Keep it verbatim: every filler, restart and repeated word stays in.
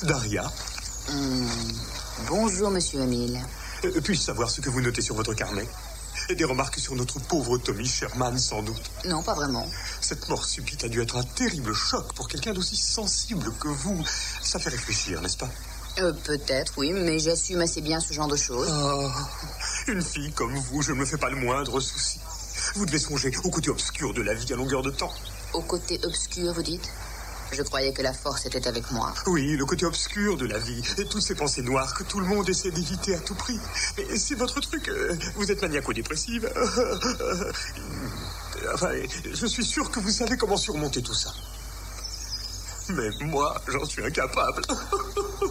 Daria. Mmh. Bonjour, monsieur Emile. Euh, Puis-je savoir ce que vous notez sur votre carnet? Des remarques sur notre pauvre Tommy Sherman, sans doute. Non, pas vraiment. Cette mort subite a dû être un terrible choc pour quelqu'un d'aussi sensible que vous. Ça fait réfléchir, n'est-ce pas? Euh, peut-être, oui, mais j'assume assez bien ce genre de choses. Oh, une fille comme vous, je ne me fais pas le moindre souci. Vous devez songer au côté obscur de la vie à longueur de temps. Au côté obscur, vous dites? Je croyais que la force était avec moi. Oui, le côté obscur de la vie. Et toutes ces pensées noires que tout le monde essaie d'éviter à tout prix. Mais c'est votre truc. euh, Vous êtes maniaco-dépressive. Enfin, je suis sûr que vous savez comment surmonter tout ça. Mais moi, j'en suis incapable.